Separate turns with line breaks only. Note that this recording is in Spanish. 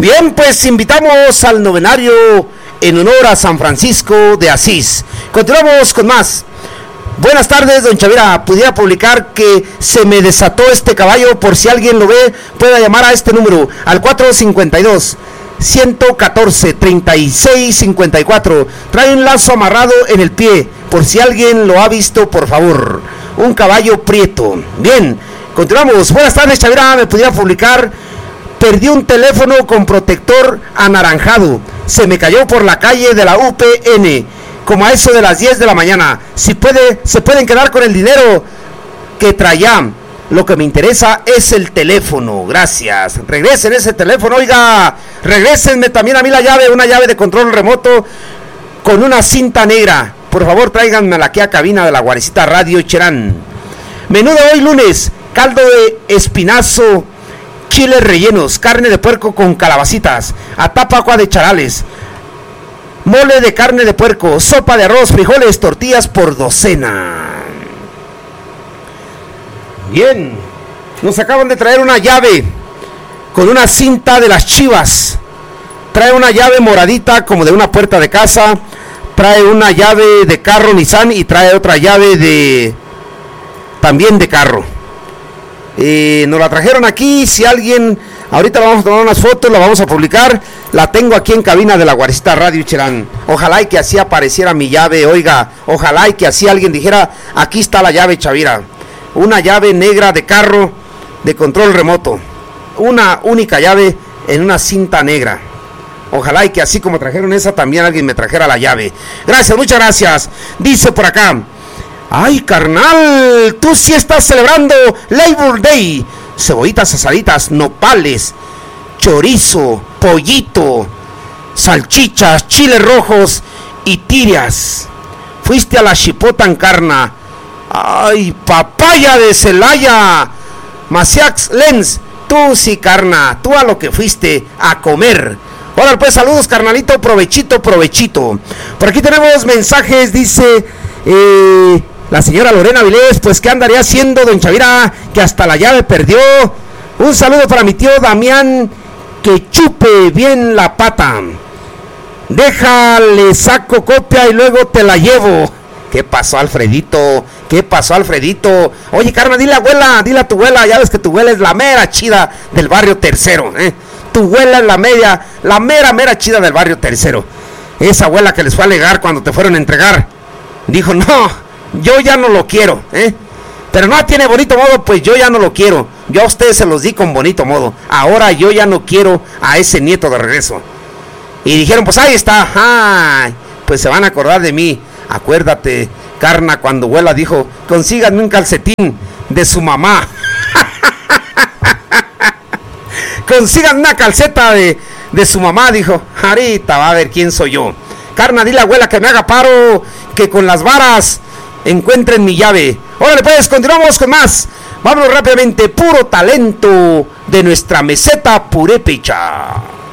Bien, pues invitamos al novenario en honor a San Francisco de Asís. Continuamos con más. Buenas tardes, don Chavira. Pudiera publicar que se me desató este caballo, por si alguien lo ve, pueda llamar a este número, al 452-114-3654. Trae un lazo amarrado en el pie, por si alguien lo ha visto, por favor. Un caballo prieto. Bien, continuamos. Buenas tardes, Chavira. Me pudiera publicar: perdí un teléfono con protector anaranjado. Se me cayó por la calle de la UPN, como a eso de las 10 de la mañana. Si puede, se pueden quedar con el dinero que traía. Lo que me interesa es el teléfono. Gracias. Regresen ese teléfono, oiga. Regrésenme también a mí la llave, una llave de control remoto con una cinta negra. Por favor, tráiganmela aquí a cabina de la Guarecita Radio Cherán. Menú de hoy lunes: caldo de espinazo, chiles rellenos, carne de puerco con calabacitas, atapacua de charales, mole de carne de puerco, sopa de arroz, frijoles, tortillas por docena. Bien, nos acaban de traer una llave con una cinta de las Chivas. Trae una llave moradita como de una puerta de casa. Trae una llave de carro Nissan y trae otra llave de también de carro. Nos la trajeron aquí. Si alguien, ahorita vamos a tomar unas fotos, la vamos a publicar. La tengo aquí en cabina de la Guarecita Radio Cherán. Ojalá y que así apareciera mi llave, oiga. Ojalá y que así alguien dijera: aquí está la llave, Chavira. Una llave negra de carro de control remoto. Una única llave en una cinta negra. Ojalá y que así como trajeron esa, también alguien me trajera la llave. Gracias, muchas gracias. Dice por acá: ay, carnal, tú sí estás celebrando Labor Day. Cebollitas asaditas, nopales, chorizo, pollito, salchichas, chiles rojos y tirias. Fuiste a la Chipotancarna. Ay, papaya de Celaya. Maciax Lens, tú sí, carna, tú a lo que fuiste a comer. Hola, pues, saludos, carnalito, provechito, provechito. Por aquí tenemos mensajes, dice la señora Lorena Vilés: pues, ¿qué andaría haciendo, don Chavira, que hasta la llave perdió? Un saludo para mi tío Damián, que chupe bien la pata. Déjale, saco copia y luego te la llevo. ¿Qué pasó, Alfredito? ¿Qué pasó, Alfredito? Oye, Carmen, dile a abuela, dile a tu abuela, ya ves que tu abuela es la mera chida del barrio Tercero, Tu abuela es la mera chida del barrio Tercero. Esa abuela que les fue a alegar cuando te fueron a entregar, dijo: no, yo ya no lo quiero, pero no tiene bonito modo, pues yo ya no lo quiero. Yo a ustedes se los di con bonito modo. Ahora yo ya no quiero a ese nieto de regreso. Y dijeron: pues ahí está. Ay, pues se van a acordar de mí. Acuérdate, carna, cuando abuela dijo: consíganme un calcetín de su mamá. Consigan una calceta de su mamá, dijo. Ahorita va a ver quién soy yo. Carna, dile a abuela que me haga paro, que con las varas encuentren mi llave. Órale, pues, continuamos con más. Vámonos rápidamente. Puro talento de nuestra meseta purépecha.